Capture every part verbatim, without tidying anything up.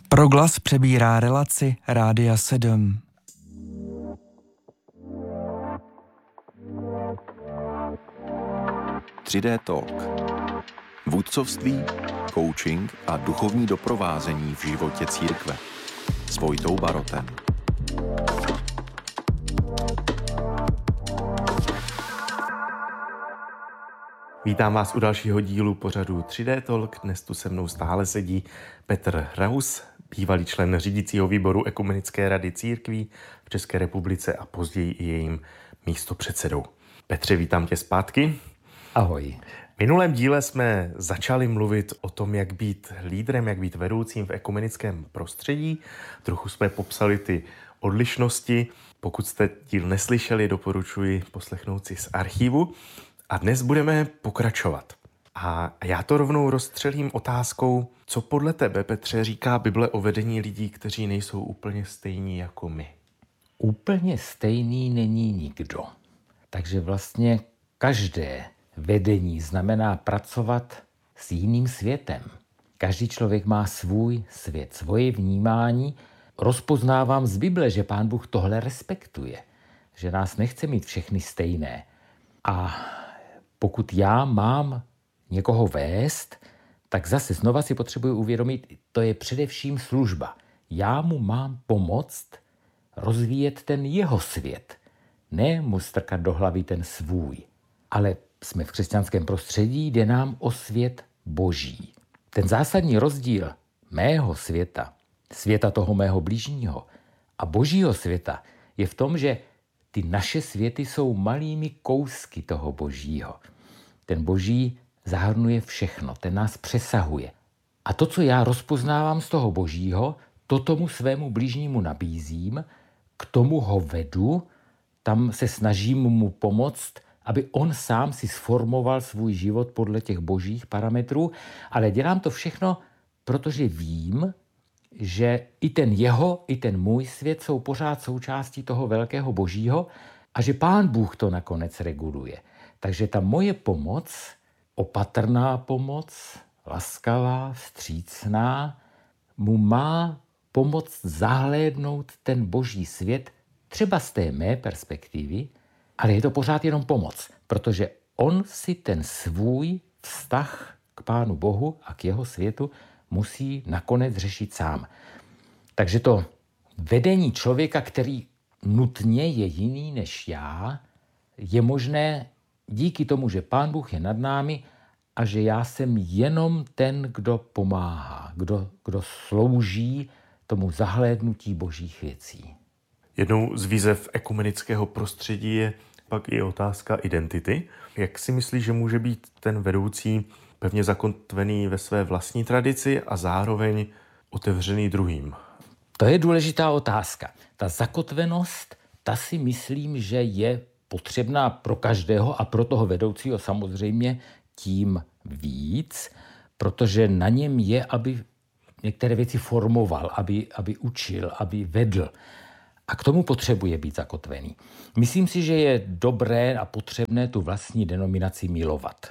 Proglas přebírá relaci Rádia sedm. tři dé Talk. Vůdcovství, coaching a duchovní doprovázení v životě církve. S Vojtou Barotem. Vítám vás u dalšího dílu pořadu tři dé Talk. Dnes tu se mnou stále sedí Petr Raus, bývalý člen řídícího výboru Ekumenické rady církví v České republice a později i jejím místopředsedou. Petře, vítám tě zpátky. Ahoj. V minulém díle jsme začali mluvit o tom, jak být lídrem, jak být vedoucím v ekumenickém prostředí. Trochu jsme popsali ty odlišnosti. Pokud jste díl neslyšeli, doporučuji poslechnout si z archivu. A dnes budeme pokračovat. A já to rovnou rozstřelím otázkou, co podle tebe, Petře, říká Bible o vedení lidí, kteří nejsou úplně stejní jako my. Úplně stejný není nikdo. Takže vlastně každé vedení znamená pracovat s jiným světem. Každý člověk má svůj svět, svoje vnímání. Rozpoznávám z Bible, že Pán Bůh tohle respektuje, že nás nechce mít všechny stejné. A pokud já mám někoho vést, tak zase znova si potřebuji uvědomit, to je především služba. Já mu mám pomoct rozvíjet ten jeho svět, ne mu strkat do hlavy ten svůj. Ale jsme v křesťanském prostředí, jde nám o svět Boží. Ten zásadní rozdíl mého světa, světa toho mého bližního a Božího světa je v tom, že ty naše světy jsou malými kousky toho Božího. Ten Boží zahrnuje všechno, ten nás přesahuje. A to, co já rozpoznávám z toho Božího, to tomu svému bližnímu nabízím, k tomu ho vedu, tam se snažím mu pomoct, aby on sám si sformoval svůj život podle těch božích parametrů, ale dělám to všechno, protože vím, že i ten jeho, i ten můj svět jsou pořád součástí toho velkého Božího a že Pán Bůh to nakonec reguluje. Takže ta moje pomoc, opatrná pomoc, laskavá, vstřícná, mu má pomoct zahlédnout ten Boží svět, třeba z té mé perspektivy, ale je to pořád jenom pomoc, protože on si ten svůj vztah k Pánu Bohu a k jeho světu musí nakonec řešit sám. Takže to vedení člověka, který nutně je jiný než já, je možné díky tomu, že Pán Bůh je nad námi a že já jsem jenom ten, kdo pomáhá, kdo, kdo slouží tomu zahlédnutí božích věcí. Jednou z výzev ekumenického prostředí je pak i otázka identity. Jak si myslíš, že může být ten vedoucí pevně zakotvený ve své vlastní tradici a zároveň otevřený druhým? To je důležitá otázka. Ta zakotvenost, ta si myslím, že je potřebná pro každého a pro toho vedoucího samozřejmě tím víc, protože na něm je, aby některé věci formoval, aby, aby učil, aby vedl. A k tomu potřebuje být zakotvený. Myslím si, že je dobré a potřebné tu vlastní denominaci milovat.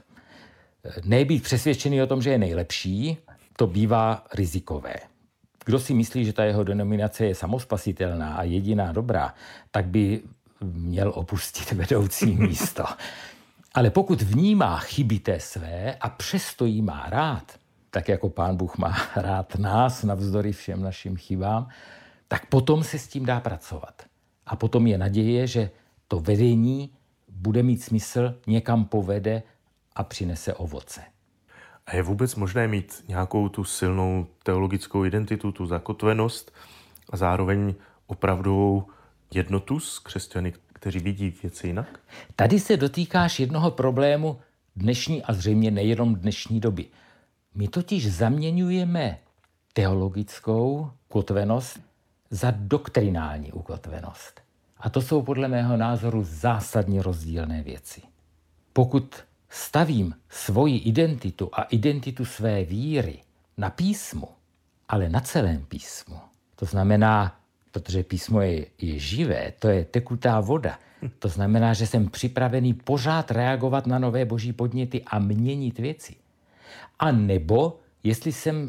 Nebýt přesvědčený o tom, že je nejlepší, to bývá rizikové. Kdo si myslí, že ta jeho denominace je samospasitelná a jediná dobrá, tak by měl opustit vedoucí místo. Ale pokud vnímá chyby té své a přesto jí má rád, tak jako Pán Bůh má rád nás navzdory všem našim chybám, tak potom se s tím dá pracovat. A potom je naděje, že to vedení bude mít smysl, někam povede a přinese ovoce. A je vůbec možné mít nějakou tu silnou teologickou identitu, tu zakotvenost a zároveň opravdovou jednotu s křesťany, kteří vidí věci jinak? Tady se dotýkáš jednoho problému dnešní a zřejmě nejenom dnešní doby. My totiž zaměňujeme teologickou ukotvenost za doktrinální ukotvenost. A to jsou podle mého názoru zásadně rozdílné věci. Pokud stavím svoji identitu a identitu své víry na písmu, ale na celém písmu, to znamená, protože písmo je, je živé, to je tekutá voda, to znamená, že jsem připravený pořád reagovat na nové boží podněty a měnit věci. A nebo, jestli jsem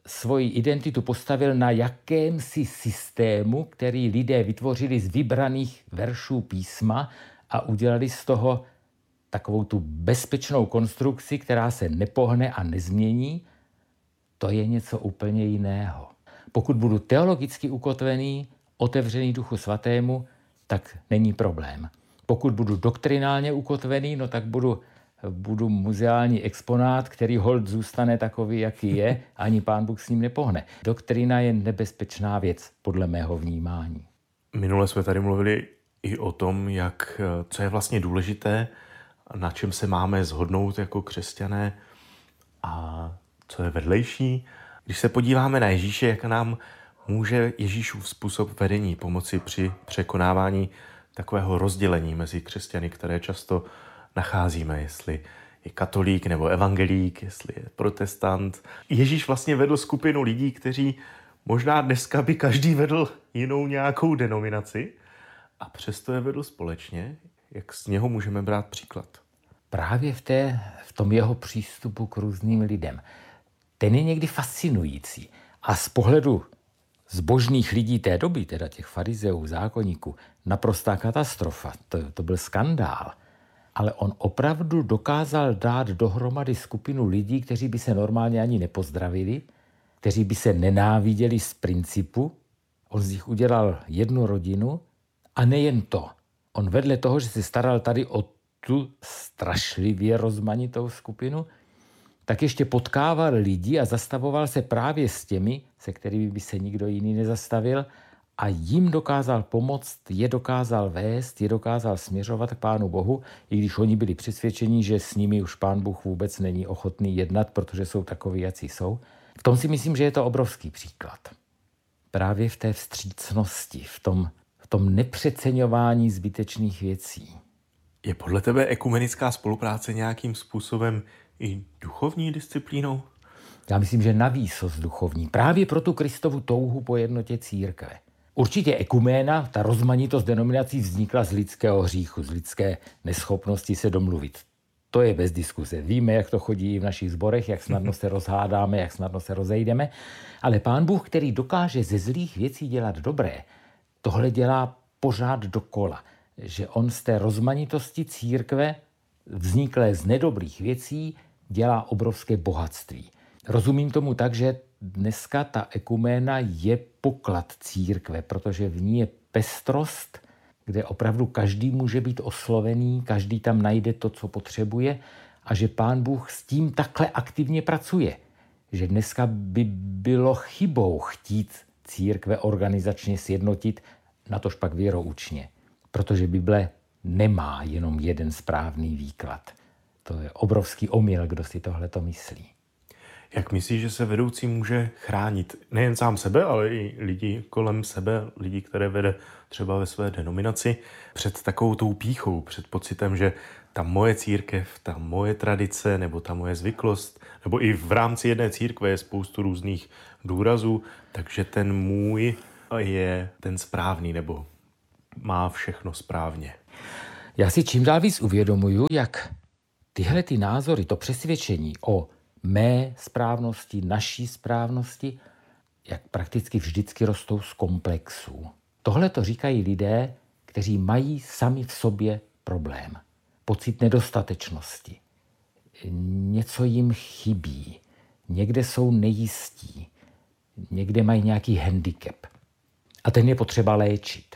svoji identitu postavil na jakémsi systému, který lidé vytvořili z vybraných veršů písma a udělali z toho takovou tu bezpečnou konstrukci, která se nepohne a nezmění, to je něco úplně jiného. Pokud budu teologicky ukotvený, otevřený Duchu Svatému, tak není problém. Pokud budu doktrinálně ukotvený, no tak budu, budu muzeální exponát, který holt zůstane takový, jaký je, ani Pán Bůh s ním nepohne. Doktrina je nebezpečná věc, podle mého vnímání. Minule jsme tady mluvili i o tom, jak, co je vlastně důležité, na čem se máme shodnout jako křesťané a co je vedlejší. Když se podíváme na Ježíše, jak nám může Ježíšův způsob vedení pomoci při překonávání takového rozdělení mezi křesťany, které často nacházíme, jestli je katolík nebo evangelík, jestli je protestant. Ježíš vlastně vedl skupinu lidí, kteří možná dneska by každý vedl jinou nějakou denominaci a přesto je vedl společně. Jak z něho můžeme brát příklad? Právě v, té, v tom jeho přístupu k různým lidem. Ten je někdy fascinující. A z pohledu zbožných lidí té doby, teda těch farizeů, zákonníků, naprostá katastrofa. To, to byl skandál. Ale on opravdu dokázal dát dohromady skupinu lidí, kteří by se normálně ani nepozdravili, kteří by se nenáviděli z principu. On z nich udělal jednu rodinu a nejen to. On vedle toho, že se staral tady o tu strašlivě rozmanitou skupinu, tak ještě potkával lidi a zastavoval se právě s těmi, se kterými by se nikdo jiný nezastavil, a jim dokázal pomoct, je dokázal vést, je dokázal směřovat k Pánu Bohu, i když oni byli přesvědčeni, že s nimi už Pán Bůh vůbec není ochotný jednat, protože jsou takoví, jací jsou. V tom si myslím, že je to obrovský příklad. Právě v té vstřícnosti, v tom, v tom nepřeceňování zbytečných věcí. Je podle tebe ekumenická spolupráce nějakým způsobem i duchovní disciplínou? Já myslím, že navýsost duchovní. Právě pro tu Kristovu touhu po jednotě církve. Určitě ekuména, ta rozmanitost denominací vznikla z lidského hříchu, z lidské neschopnosti se domluvit. To je bez diskuse. Víme, jak to chodí i v našich sborech, jak snadno se rozhádáme, jak snadno se rozejdeme. Ale Pán Bůh, který dokáže ze zlých věcí dělat dobré, tohle dělá pořád dokola. Že on z té rozmanitosti církve, vzniklé z nedobrých věcí, dělá obrovské bohatství. Rozumím tomu tak, že dneska ta ekuména je poklad církve, protože v ní je pestrost, kde opravdu každý může být oslovený, každý tam najde to, co potřebuje, a že Pán Bůh s tím takhle aktivně pracuje. Že dneska by bylo chybou chtít církve organizačně sjednotit, natož pak věroučně. Protože Bible nemá jenom jeden správný výklad. To je obrovský omyl, kdo si tohleto myslí. Jak myslíš, že se vedoucí může chránit nejen sám sebe, ale i lidi kolem sebe, lidi, které vede třeba ve své denominaci, před takovou tou pýchou, před pocitem, že ta moje církev, ta moje tradice nebo ta moje zvyklost, nebo i v rámci jedné církve je spoustu různých důrazů, takže ten můj je ten správný nebo má všechno správně. Já si čím dál víc uvědomuju, jak tyhle ty názory, to přesvědčení o mé správnosti, naší správnosti, jak prakticky vždycky rostou z komplexů. Tohle to říkají lidé, kteří mají sami v sobě problém. Pocit nedostatečnosti. Něco jim chybí. Někde jsou nejistí. Někde mají nějaký handicap. A ten je potřeba léčit.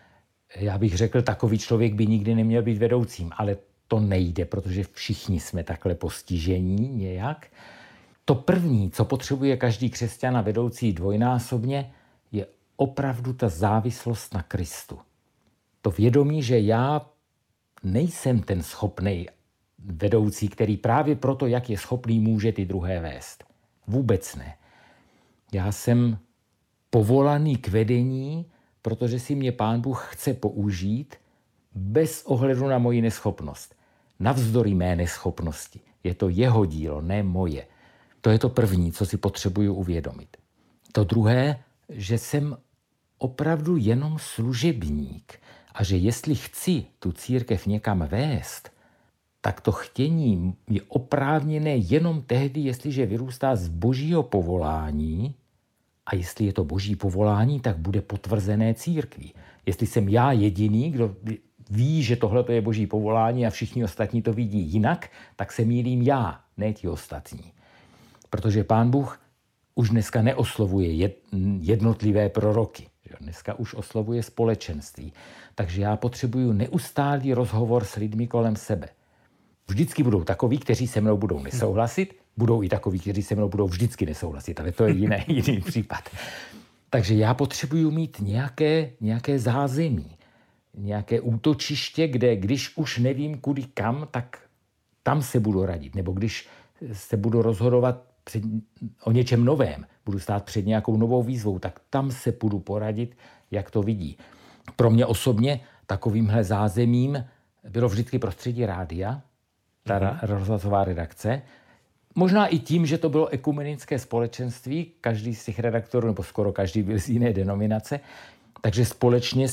Já bych řekl, takový člověk by nikdy neměl být vedoucím, ale to nejde, protože všichni jsme takhle postižení nějak. To první, co potřebuje každý křesťan a vedoucí dvojnásobně, je opravdu ta závislost na Kristu. To vědomí, že já nejsem ten schopný vedoucí, který právě proto, jak je schopný, může ty druhé vést. Vůbec ne. Já jsem povolaný k vedení, protože si mě Pán Bůh chce použít bez ohledu na moji neschopnost. Navzdory mé neschopnosti. Je to jeho dílo, ne moje. To je to první, co si potřebuju uvědomit. To druhé, že jsem opravdu jenom služebník a že jestli chci tu církev někam vést, tak to chtění je oprávněné jenom tehdy, jestliže vyrůstá z božího povolání, a jestli je to boží povolání, tak bude potvrzené církví. Jestli jsem já jediný, kdo ví, že tohle je boží povolání a všichni ostatní to vidí jinak, tak se mýlím já, ne ti ostatní. Protože Pán Bůh už dneska neoslovuje jednotlivé proroky. Dneska už oslovuje společenství. Takže já potřebuju neustálý rozhovor s lidmi kolem sebe. Vždycky budou takoví, kteří se mnou budou nesouhlasit, budou i takoví, kteří se mnou budou vždycky nesouhlasit, ale to je jiný, jiný případ. Takže já potřebuju mít nějaké, nějaké zázemí, nějaké útočiště, kde když už nevím kudy kam, tak tam se budu radit. Nebo když se budu rozhodovat před, o něčem novém, budu stát před nějakou novou výzvou, tak tam se budu poradit, jak to vidí. Pro mě osobně takovýmhle zázemím bylo vždycky prostředí rádia, ta mm-hmm. rozhlasová redakce. Možná i tím, že to bylo ekumenické společenství, každý z těch redaktorů, nebo skoro každý byl z jiné denominace, takže společně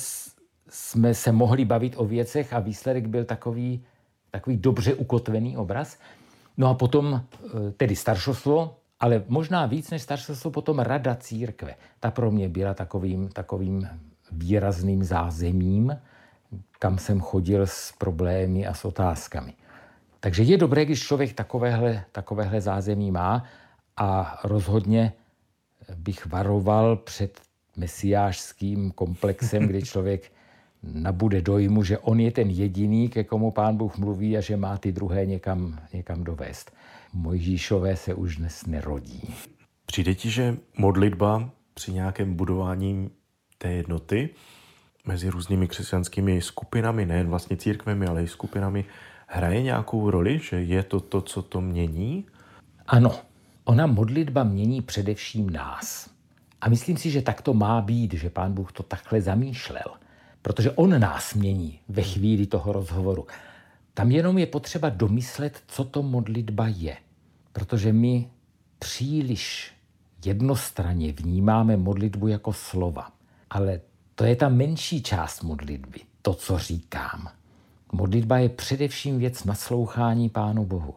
jsme se mohli bavit o věcech a výsledek byl takový, takový dobře ukotvený obraz. No a potom tedy staršostvo, ale možná víc než staršostvo, potom rada církve. Ta pro mě byla takovým, takovým výrazným zázemím, kam jsem chodil s problémy a s otázkami. Takže je dobré, když člověk takovéhle, takovéhle zázemí má a rozhodně bych varoval před mesiášským komplexem, kdy člověk nabude dojmu, že on je ten jediný, ke komu Pán Bůh mluví a že má ty druhé někam, někam dovést. Mojžíšové se už dnes nerodí. Přijde ti, že modlitba při nějakém budování té jednoty mezi různými křesťanskými skupinami, nejen vlastně církvemi, ale i skupinami, hraje nějakou roli, že je to to, co to mění? Ano, ona modlitba mění především nás. A myslím si, že tak to má být, že Pán Bůh to takhle zamýšlel. Protože on nás mění ve chvíli toho rozhovoru. Tam jenom je potřeba domyslet, co to modlitba je. Protože my příliš jednostranně vnímáme modlitbu jako slova. Ale to je ta menší část modlitby, to, co říkám. Modlitba je především věc naslouchání Pánu Bohu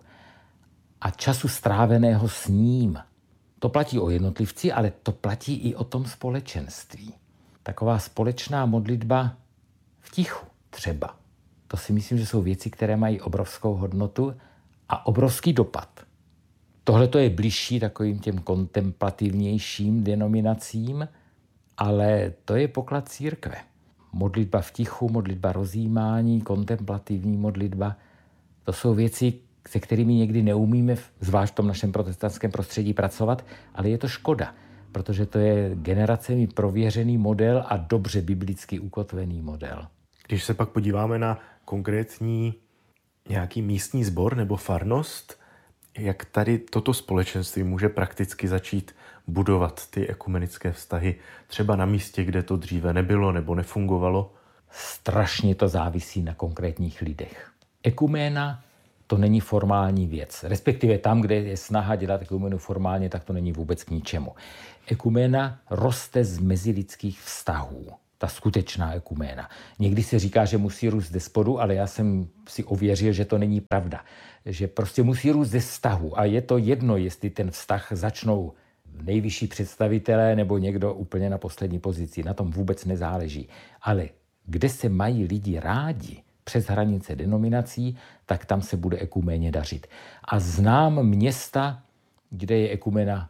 a času stráveného s ním. To platí o jednotlivci, ale to platí i o tom společenství. Taková společná modlitba v tichu třeba. To si myslím, že jsou věci, které mají obrovskou hodnotu a obrovský dopad. Tohle to je bližší takovým těm kontemplativnějším denominacím, ale to je poklad církve. Modlitba v tichu, modlitba rozjímání, kontemplativní modlitba, to jsou věci, se kterými někdy neumíme, zvlášť v tom našem protestantském prostředí, pracovat, ale je to škoda, protože to je generacemi prověřený model a dobře biblicky ukotvený model. Když se pak podíváme na konkrétní nějaký místní sbor nebo farnost, jak tady toto společenství může prakticky začít budovat ty ekumenické vztahy třeba na místě, kde to dříve nebylo nebo nefungovalo? Strašně to závisí na konkrétních lidech. Ekuména to není formální věc. Respektive tam, kde je snaha dělat ekumenu formálně, tak to není vůbec k ničemu. Ekuména roste z mezilidských vztahů. Ta skutečná ekuména. Někdy se říká, že musí růst ze spodu, ale já jsem si ověřil, že to není pravda. Že prostě musí růst ze vztahu. A je to jedno, jestli ten vztah začnou nejvyšší představitelé nebo někdo úplně na poslední pozici. Na tom vůbec nezáleží. Ale kde se mají lidi rádi přes hranice denominací, tak tam se bude ekuméně dařit. A znám města, kde je ekumena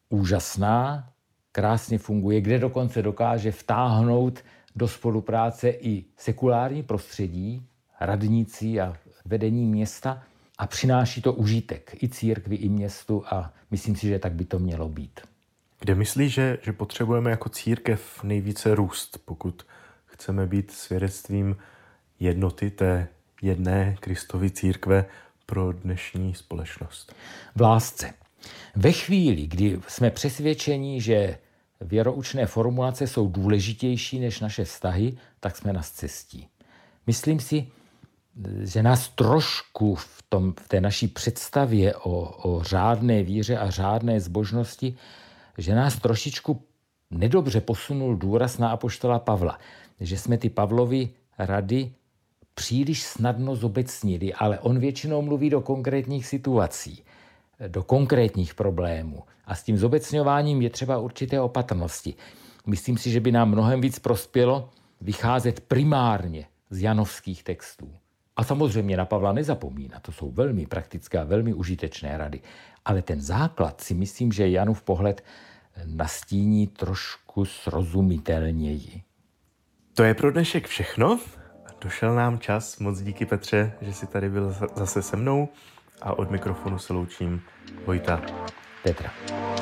úžasná, krásně funguje, kde dokonce dokáže vtáhnout do spolupráce i sekulární prostředí, radníci a vedení města a přináší to užitek i církvi, i městu a myslím si, že tak by to mělo být. Kde myslíš, že, že potřebujeme jako církev nejvíce růst, pokud chceme být svědectvím jednoty té jedné Kristovy církve pro dnešní společnost? V lásce. Ve chvíli, kdy jsme přesvědčeni, že věroučné formulace jsou důležitější než naše vztahy, tak jsme na cestí. Myslím si, že nás trošku v, tom, v té naší představě o, o řádné víře a řádné zbožnosti, že nás trošičku nedobře posunul důraz na apoštola Pavla. Že jsme ty Pavlovy rady příliš snadno zobecnili, ale on většinou mluví do konkrétních situací, do konkrétních problémů. A s tím zobecňováním je třeba určité opatrnosti. Myslím si, že by nám mnohem víc prospělo vycházet primárně z janovských textů. A samozřejmě na Pavla nezapomínat, to jsou velmi praktické a velmi užitečné rady. Ale ten základ si myslím, že Janův pohled nastíní trošku srozumitelněji. To je pro dnešek všechno. Došel nám čas. Moc díky, Petře, že jsi tady byl zase se mnou. A od mikrofonu se loučím Vojta. Petra.